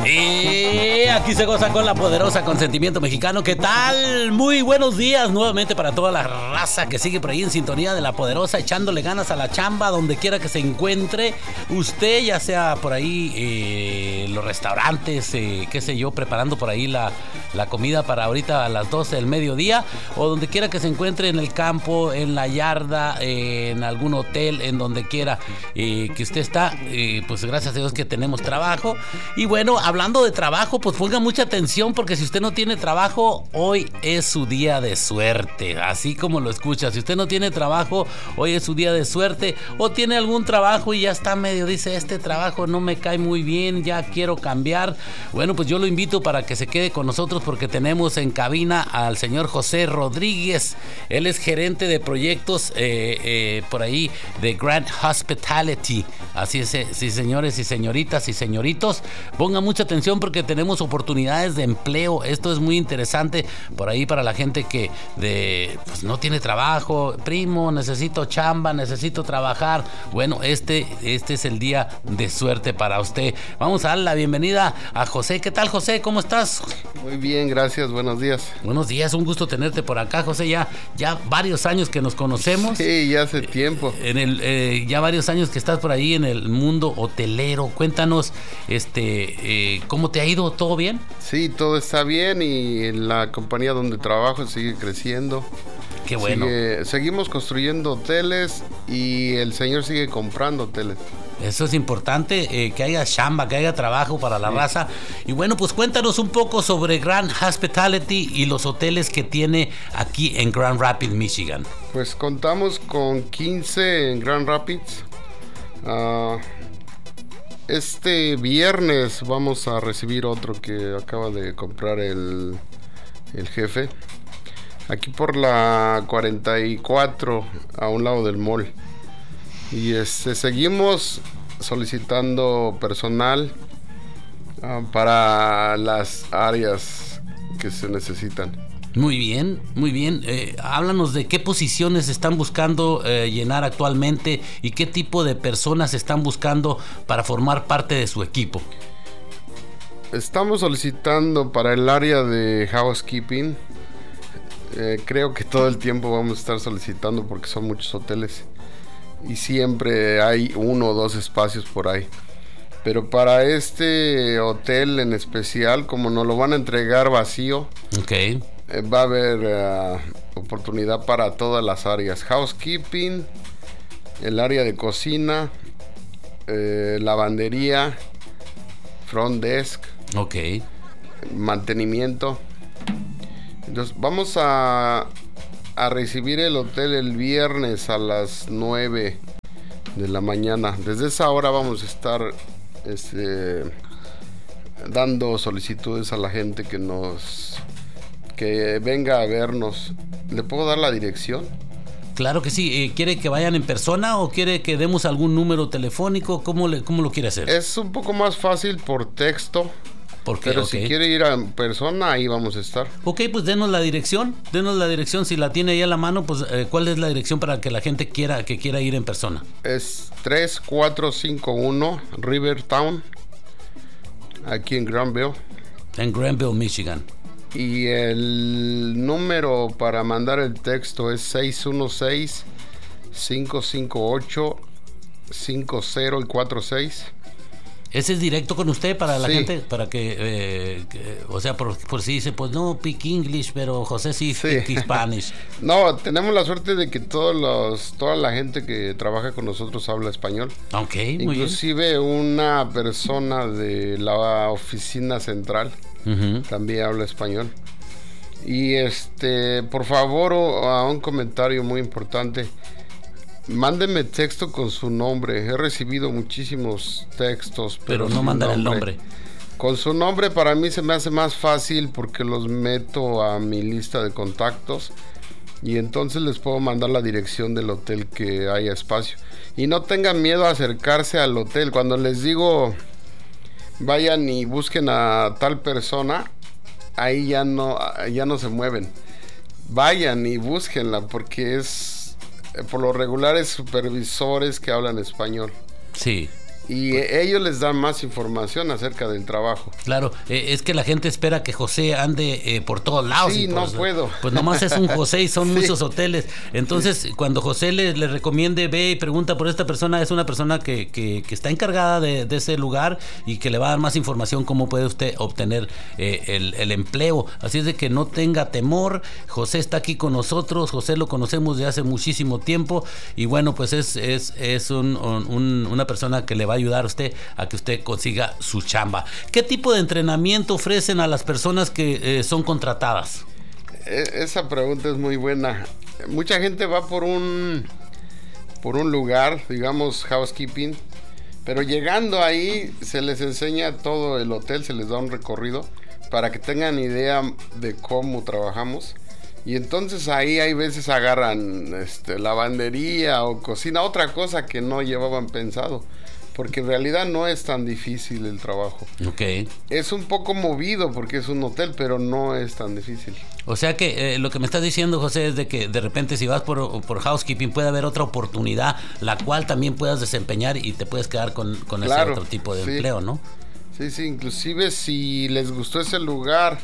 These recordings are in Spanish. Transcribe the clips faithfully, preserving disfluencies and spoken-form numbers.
Y aquí se goza con la poderosa Consentimiento Mexicano. ¿Qué tal? Muy buenos días nuevamente para toda la raza que sigue por ahí en sintonía de la poderosa, echándole ganas a la chamba donde quiera que se encuentre usted, ya sea por ahí eh, los restaurantes, eh, qué sé yo, preparando por ahí la, la comida para ahorita a las doce del mediodía, o donde quiera que se encuentre, en el campo, en la yarda, eh, en algún hotel, en donde quiera eh, que usted está, eh, pues gracias a Dios que tenemos trabajo. Y bueno, hablando de trabajo, pues ponga mucha atención, porque si usted no tiene trabajo, hoy es su día de suerte, así como lo escucha. Si usted no tiene trabajo, hoy es su día de suerte, o tiene algún trabajo y ya está medio, dice, este trabajo no me cae muy bien, ya quiero cambiar. Bueno, pues yo lo invito para que se quede con nosotros, porque tenemos en cabina al señor José Rodríguez. Él es gerente de proyectos eh, eh, por ahí de Grand Hospitality. Así es, sí, señores y señoritas y señoritos, pongan mucha atención porque tenemos oportunidades de empleo. Esto es muy interesante por ahí para la gente que de, pues, no tiene trabajo. Primo, necesito chamba, necesito trabajar. Bueno, este, este es el día de suerte para usted. Vamos a dar la bienvenida a José. ¿Qué tal, José? ¿Cómo estás? Muy bien, gracias. Buenos días. Buenos días, un gusto tenerte por acá, José. Ya, ya varios años que nos conocemos. Sí, ya hace tiempo. En el, eh, ya varios años que estás por ahí en el mundo hotelero. Cuéntanos, este, eh, ¿cómo te ha ido? ¿Todo bien? Sí, todo está bien y en la compañía donde trabajo sigue creciendo. Qué bueno. Sigue, seguimos construyendo hoteles y el señor sigue comprando hoteles. Eso es importante, eh, que haya chamba, que haya trabajo para la sí. raza. Y bueno, pues cuéntanos un poco sobre Grand Hospitality y los hoteles que tiene aquí en Grand Rapids, Michigan. Pues contamos con quince en Grand Rapids. Uh, este viernes vamos a recibir otro que acaba de comprar el, el jefe. Aquí por la cuarenta y cuatro, a un lado del mall. Y este, seguimos solicitando personal uh, para las áreas que se necesitan. Muy bien, muy bien. Eh, háblanos de qué posiciones están buscando eh, llenar actualmente y qué tipo de personas están buscando para formar parte de su equipo. Estamos solicitando para el área de housekeeping. Eh, creo que todo el tiempo vamos a estar solicitando porque son muchos hoteles. Y siempre hay uno o dos espacios por ahí. Pero para este hotel en especial, como nos lo van a entregar vacío, okay. eh, va a haber uh, oportunidad para todas las áreas. Housekeeping, el área de cocina, eh, lavandería, front desk, okay. mantenimiento. Entonces vamos a... a recibir el hotel el viernes a las nueve de la mañana. Desde esa hora vamos a estar este, dando solicitudes a la gente que nos que venga a vernos. ¿Le puedo dar la dirección? Claro que sí. Eh, ¿Quiere que vayan en persona o quiere que demos algún número telefónico? ¿Cómo, le, cómo lo quiere hacer? Es un poco más fácil por texto. Porque, Pero okay. si quiere ir en persona, ahí vamos a estar. Ok, pues denos la dirección, denos la dirección, si la tiene ahí a la mano, pues eh, ¿cuál es la dirección para que la gente quiera que quiera ir en persona? Es tres cuatro cinco uno Rivertown, aquí en Granville. En Granville, Michigan. Y el número para mandar el texto es seis uno seis, cinco cinco ocho, cinco cero cuatro seis. ¿Ese es directo con usted para la sí. gente? Para que, eh, que o sea, por, por si dice, pues no, speak English, pero José sí, sí. speak Spanish. No, tenemos la suerte de que todos los, toda la gente que trabaja con nosotros habla español. Ok, muy Inclusive bien. una persona de la oficina central uh-huh. también habla español. Y este, por favor, a un comentario muy importante. Mándenme texto con su nombre. He recibido muchísimos textos, pero, pero no mandan el nombre. Con su nombre para mí se me hace más fácil porque los meto a mi lista de contactos y entonces les puedo mandar la dirección del hotel que haya espacio. Y no tengan miedo a acercarse al hotel. Cuando les digo vayan y busquen a tal persona, ahí ya no, ya no se mueven. Vayan y búsquenla porque es... por lo regular es supervisores que hablan español. Sí. Y ellos les dan más información acerca del trabajo. Claro, eh, es que la gente espera que José ande eh, por todos lados. Sí, y no pues, puedo. Pues nomás es un José y son sí. muchos hoteles. Entonces, sí. cuando José le, le recomiende, ve y pregunta por esta persona, es una persona que, que, que está encargada de, de ese lugar y que le va a dar más información cómo puede usted obtener eh, el, el empleo. Así es de que no tenga temor. José está aquí con nosotros. José lo conocemos de hace muchísimo tiempo y bueno, pues es, es, es un, un, una persona que le va a ayudar a usted a que usted consiga su chamba. ¿Qué tipo de entrenamiento ofrecen a las personas que eh, son contratadas? Esa pregunta es muy buena. Mucha gente va por un por un lugar, digamos housekeeping, pero llegando ahí se les enseña todo el hotel, se les da un recorrido para que tengan idea de cómo trabajamos. Y entonces ahí hay veces agarran este, lavandería o cocina, otra cosa que no llevaban pensado. Porque en realidad no es tan difícil el trabajo. Ok. Es un poco movido porque es un hotel, pero no es tan difícil. O sea que eh, lo que me estás diciendo, José, es de que de repente si vas por, por housekeeping puede haber otra oportunidad, la cual también puedas desempeñar y te puedes quedar con, con claro, ese otro tipo de sí. empleo, ¿no? Sí, sí, inclusive si les gustó ese lugar,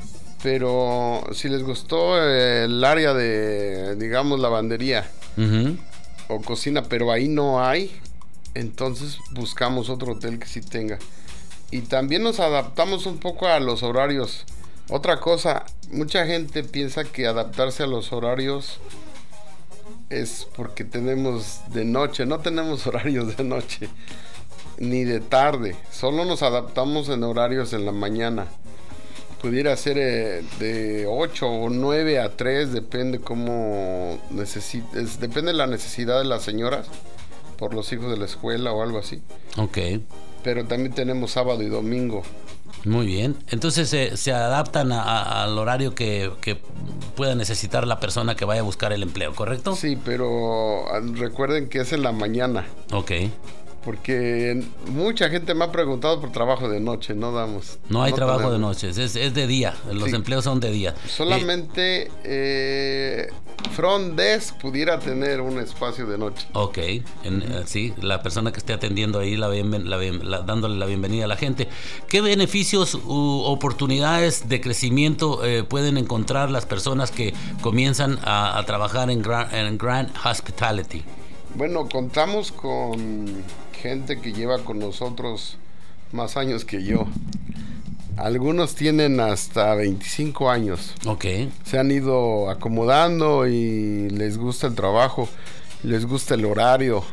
pero si les gustó el área de, digamos, lavandería uh-huh. o cocina, pero ahí no hay, entonces buscamos otro hotel que sí tenga. Y también nos adaptamos un poco a los horarios. Otra cosa, mucha gente piensa que adaptarse a los horarios es porque tenemos de noche. No tenemos horarios de noche ni de tarde, solo nos adaptamos en horarios en la mañana. Pudiera ser eh, de ocho o nueve a tres, depende cómo necesites, depende de la necesidad de las señoras por los hijos de la escuela o algo así. Ok. Pero también tenemos sábado y domingo. Muy bien. Entonces eh, se adaptan a, a, al horario que, que pueda necesitar la persona que vaya a buscar el empleo, ¿correcto? Sí, pero recuerden que es en la mañana. Ok. Porque mucha gente me ha preguntado por trabajo de noche, no damos. No hay no trabajo tenemos. de noches, es, es de día, los sí. empleos son de día. Solamente eh, eh, Front Desk pudiera tener un espacio de noche. Ok, en, uh-huh. sí, la persona que esté atendiendo ahí, la bien, la bien, la, dándole la bienvenida a la gente. ¿Qué beneficios u oportunidades de crecimiento eh, pueden encontrar las personas que comienzan a, a trabajar en, Grand, en Grand Hospitality? Bueno, contamos con gente que lleva con nosotros más años que yo. Algunos tienen hasta veinticinco años. Ok. Se han ido acomodando y les gusta el trabajo, les gusta el horario.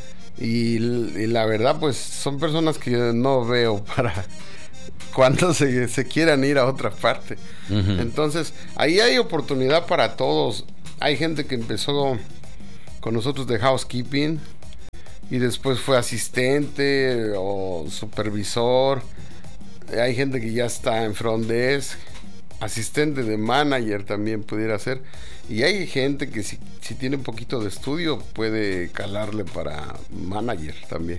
Y, y la verdad, pues son personas que no veo para cuando se, se quieran ir a otra parte. Uh-huh. Entonces, ahí hay oportunidad para todos. Hay gente que empezó con nosotros de housekeeping y después fue asistente o supervisor. Hay gente que ya está en front desk, asistente de manager también pudiera ser, y hay gente que si, si tiene un poquito de estudio puede calarle para manager también.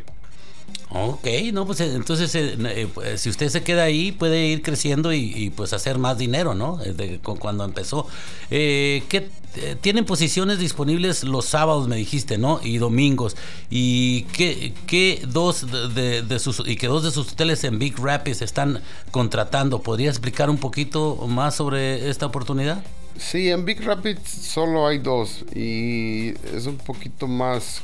Ok, no, pues entonces eh, pues, si usted se queda ahí puede ir creciendo y, y pues hacer más dinero, ¿no? De, con, cuando empezó. Eh, ¿qué, eh, tienen posiciones disponibles los sábados, me dijiste, ¿no? Y domingos. ¿Y qué, qué dos de, de, de sus y que dos de sus hoteles en Big Rapids están contratando? ¿Podría explicar un poquito más sobre esta oportunidad? Sí, en Big Rapids solo hay dos y es un poquito más.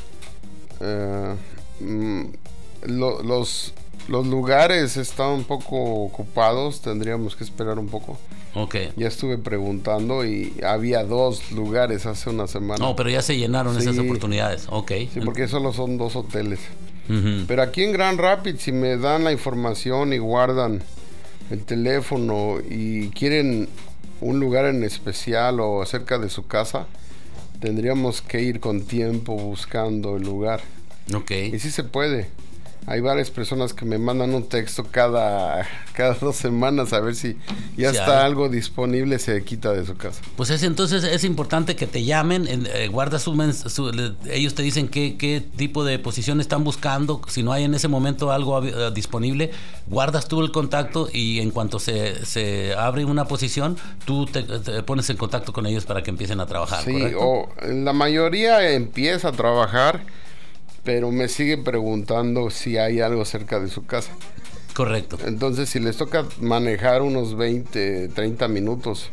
Uh, mm, lo, los los lugares están un poco ocupados, tendríamos que esperar un poco. Okay. Ya estuve preguntando y había dos lugares hace una semana. No, pero ya se llenaron sí. esas oportunidades. Okay. Sí, porque solo son dos hoteles. Uh-huh. Pero aquí en Grand Rapids, si me dan la información y guardan el teléfono y quieren un lugar en especial o cerca de su casa, tendríamos que ir con tiempo buscando el lugar. Okay. Y sí se puede. Hay varias personas que me mandan un texto cada, cada dos semanas a ver si ya sí, está hay. algo disponible, se quita de su casa. Pues es, entonces es importante que te llamen, eh, guarda su, mens- su le, ellos te dicen qué, qué tipo de posición están buscando, si no hay en ese momento algo uh, disponible, guardas tú el contacto y en cuanto se, se abre una posición, tú te, te pones en contacto con ellos para que empiecen a trabajar. Sí, ¿correcto? O la mayoría empieza a trabajar, pero me sigue preguntando si hay algo cerca de su casa. Correcto. Entonces, si les toca manejar unos veinte, treinta minutos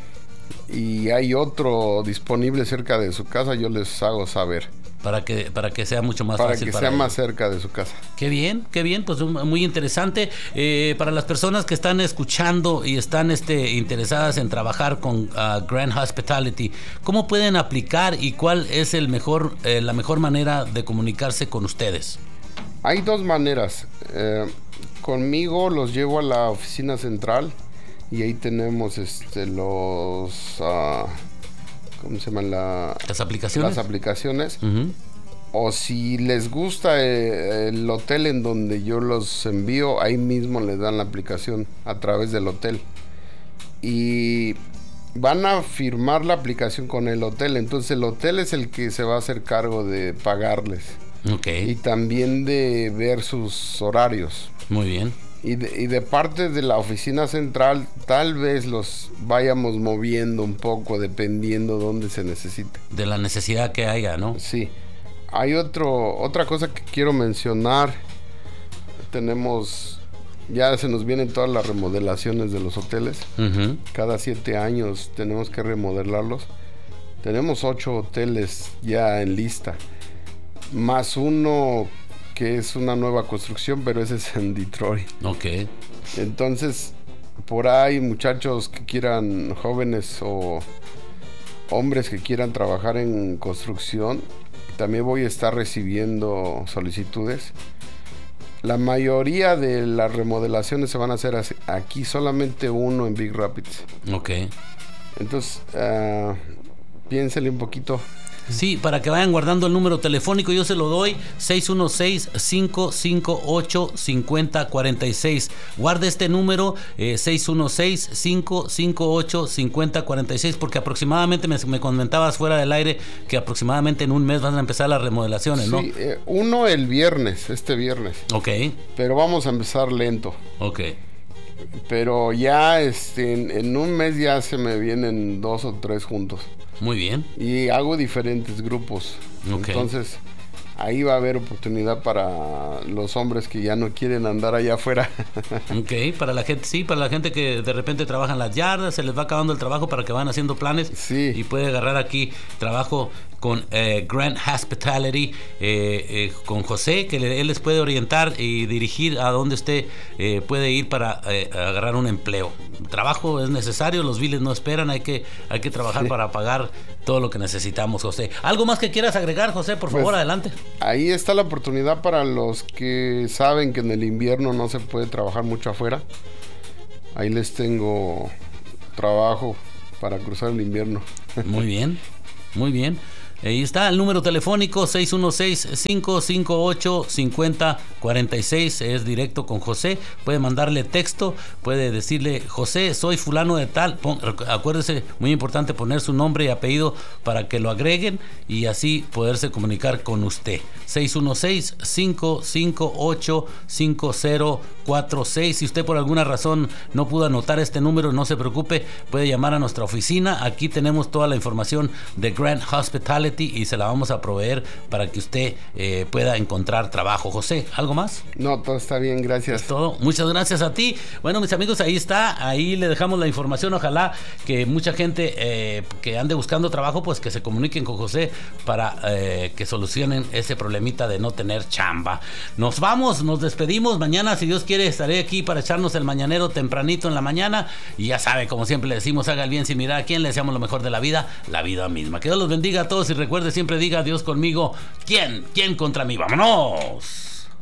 y hay otro disponible cerca de su casa, yo les hago saber. Para que, para que sea mucho más para fácil. Que para sea ellos. más cerca de su casa. Qué bien, qué bien, pues muy interesante. Eh, para las personas que están escuchando y están este, interesadas en trabajar con uh, Grand Hospitality, ¿cómo pueden aplicar y cuál es el mejor, eh, la mejor manera de comunicarse con ustedes? Hay dos maneras. Eh, conmigo los llevo a la oficina central y ahí tenemos este, los... Uh, ¿Cómo se llaman? La, las aplicaciones. Las aplicaciones. Uh-huh. O si les gusta eh, el hotel en donde yo los envío, ahí mismo les dan la aplicación a través del hotel. Y van a firmar la aplicación con el hotel. Entonces el hotel es el que se va a hacer cargo de pagarles. Okay. Y también de ver sus horarios. Muy bien. Y de, y de parte de la oficina central, tal vez los vayamos moviendo un poco dependiendo dónde se necesite. De la necesidad que haya, ¿no? Sí. Hay otro, otra cosa que quiero mencionar. Tenemos, ya se nos vienen todas las remodelaciones de los hoteles. Uh-huh. Cada siete años tenemos que remodelarlos. Tenemos ocho hoteles ya en lista. Más uno que es una nueva construcción, pero ese es en Detroit. Ok. Entonces, por ahí muchachos que quieran, jóvenes o hombres que quieran trabajar en construcción, también voy a estar recibiendo solicitudes. La mayoría de las remodelaciones se van a hacer aquí, solamente uno en Big Rapids. Ok. Entonces, uh, piénsele un poquito. Sí, para que vayan guardando el número telefónico, yo se lo doy, seis uno seis, cinco cinco ocho, cinco cero cuatro seis. Guarde este número, eh, seis uno seis, cinco cinco ocho, cinco cero cuatro seis, porque aproximadamente me, me comentabas fuera del aire que aproximadamente en un mes van a empezar las remodelaciones, ¿no? Sí, eh, uno el viernes, este viernes. Ok. Pero vamos a empezar lento. Ok. Pero ya este, en, en un mes ya se me vienen dos o tres juntos. Muy bien. Y hago diferentes grupos. Okay. Entonces, ahí va a haber oportunidad para los hombres que ya no quieren andar allá afuera. Ok, para la gente, sí, para la gente que de repente trabaja en las yardas, se les va acabando el trabajo para que van haciendo planes. Sí. Y puede agarrar aquí trabajo con eh, Grand Hospitality, eh, eh, con José, que le, él les puede orientar y dirigir a donde usted eh, puede ir para eh, agarrar un empleo. Trabajo es necesario, los biles no esperan, hay que, hay que trabajar sí. para pagar todo lo que necesitamos, José. ¿Algo más que quieras agregar, José? Por favor, pues, adelante. Ahí está la oportunidad para los que saben que en el invierno no se puede trabajar mucho afuera. Ahí les tengo trabajo para cruzar el invierno. Muy bien, muy bien. Ahí está el número telefónico seis uno seis, cinco cinco ocho, cinco cero cuatro seis, es directo con José. Puede mandarle texto, puede decirle: José, soy fulano de tal. Pon, acuérdese, muy importante poner su nombre y apellido para que lo agreguen y así poderse comunicar con usted. seis uno seis, cinco cinco ocho, cinco cero cuatro seis. Si usted por alguna razón no pudo anotar este número, no se preocupe, puede llamar a nuestra oficina. Aquí tenemos toda la información de Grand Hospitality y se la vamos a proveer para que usted eh, pueda encontrar trabajo. José, ¿algo más? No, todo está bien, gracias. Es todo. Muchas gracias a ti. Bueno, mis amigos, ahí está, ahí le dejamos la información. Ojalá que mucha gente eh, que ande buscando trabajo, pues que se comuniquen con José para eh, que solucionen ese problemita de no tener chamba. Nos vamos, nos despedimos. Mañana, si Dios quiere, estaré aquí para echarnos el mañanero tempranito en la mañana. Y ya sabe, como siempre le decimos, haga el bien sin mirar a quién, le deseamos lo mejor de la vida, la vida misma. Que Dios los bendiga a todos y recuerde, siempre diga: Dios conmigo, ¿quién? ¿Quién contra mí? ¡Vámonos!